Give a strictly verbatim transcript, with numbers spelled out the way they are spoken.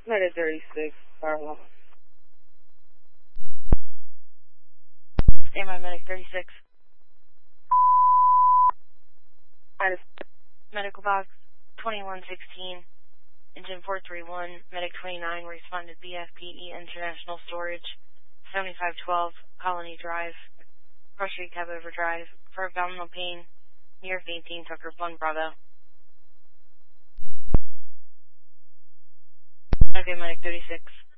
Medic thirty-six, Carla. Stand by, Medic thirty-six. Medic. Medical box twenty-one sixteen, engine four three one, Medic twenty-nine, responded B F P E International Storage, seventy-five twelve, Colony Drive, Cross Street Cab Overdrive, for abdominal pain, near fainting, Tucker one Bravo. Okay, Medic thirty-six.